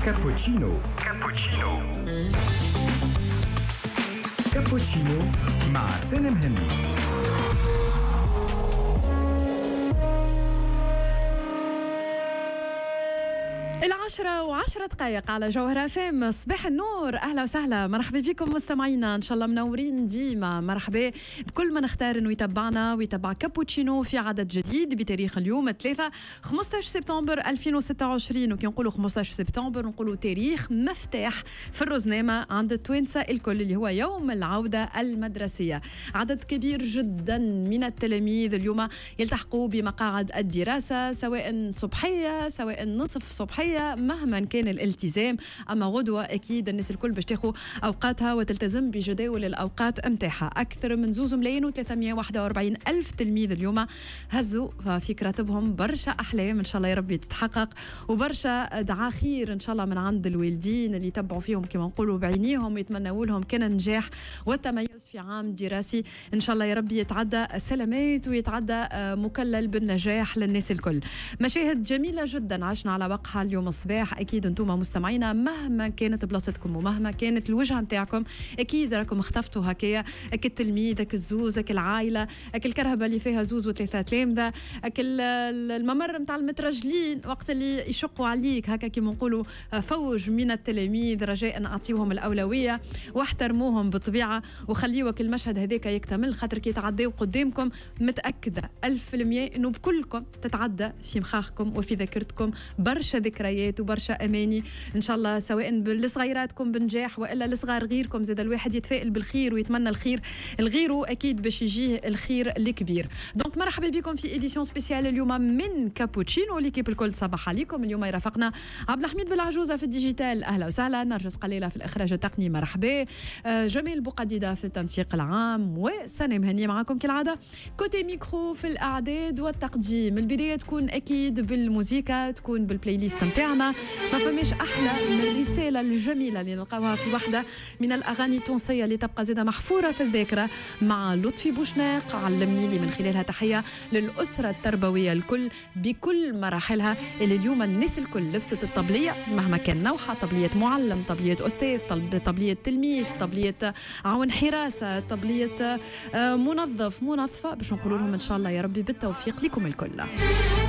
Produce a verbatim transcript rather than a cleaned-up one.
كابوتشينو كابوتشينو كابوتشينو مع سالم هندي. العشرة وعشرة دقائق على جوهرة فام. صباح النور، أهلا وسهلا، مرحبا بكم مستمعينا، إن شاء الله منورين ديما. مرحبا بكل من اختار إنه يتبعنا ويتبع كابوتشينو في عدد جديد بتاريخ اليوم الثلاثة خمسة عشر سبتمبر ألفين وستة وعشرين. وكي نقولوا خمسة عشر سبتمبر نقولوا تاريخ مفتاح في الرزنامة عند التوانسة الكل، اللي هو يوم العودة المدرسية. عدد كبير جدا من التلاميذ اليوم يلتحقوا بمقاعد الدراسة، سواء صبحية سواء نصف صبحية، مهما كان الالتزام. أما غدوة أكيد الناس الكل باش تاخذ أوقاتها وتلتزم بجداول الأوقات متاعها. أكثر من زوز ملايين وثلاثمية وواحد وأربعين ألف تلميذ اليوم هزوا في كراتبهم برشا أحلام، إن شاء الله يا رب تتحقق، وبرشا دعاء خير إن شاء الله من عند الوالدين اللي يتبعوا فيهم كما نقولوا بعينيهم ويتمنوا لهم كان نجاح والتميز في عام دراسي إن شاء الله يا رب يتعدى سلامات ويتعدى مكلل بالنجاح للناس الكل. مشاهد جميلة جدا عشنا على وقعها اليوم الصباح. أكيد أنتم مستمعينا مهما كانت بلاصتكم ومهما كانت الوجهة متاعكم أكيد راكم اختفتوا هكايا، أك التلميذ أك الزوز أك العائلة أك الكرهبة اللي فيها زوز وثلاثة تلامذة أك الممر متاع المترجلين وقت اللي يشقوا عليك هكا كما نقولوا فوج من التلاميذ. رجاء أعطيهم الأولوية واحترموهم بالطبيعة وخليوك المشهد هذاك يكتمل، خاطر كي يتعداو قدامكم متأكدة ألف المية إنه بكلكم تتعدى في مخاخكم وفي ذاكرتكم برشا ذكريات وبرشا أماني إن شاء الله، سواء لصغيراتكم بنجاح وإلا لصغار غيركم. زاد الواحد يتفائل بالخير ويتمنى الخير الغيره، أكيد باش يجيه الخير الكبير. دونك مرحبا بكم في إديسيون سبيسيال اليوم من كابوتشينو. ليكيب الكل صباح عليكم. اليوم يرافقنا عبد الحميد بالعجوزة في الديجيتال، أهلا وسهلا. نرجس قليلة في الإخراج التقني، مرحبا. جميل بوقديدة في التنسيق العام، وسلام هني معكم كالعادة كوتي ميكرو في الأعداد والتقديم. البداية تكون أكيد بالموسيقى، تكون بالبلاي ليست متاعنا. ما فماش أحلى من الرسالة الجميلة اللي نلقاوها في واحدة من الأغاني التونسية اللي تبقى زادة محفورة في الذاكرة مع لطفي بوشناق. علمني لي من خلالها تحية للأسرة التربوية الكل بكل مراحلها، اللي اليوم الناس الكل لبست الطبلية مهما كان نوعها، طبلية معلم، طبلية أستاذ، طبلية تلميذ، طبلية عون حراسة، طبلية منظف منظفة، باش نقول لهم إن شاء الله يا ربي بالتوفيق لكم الكل.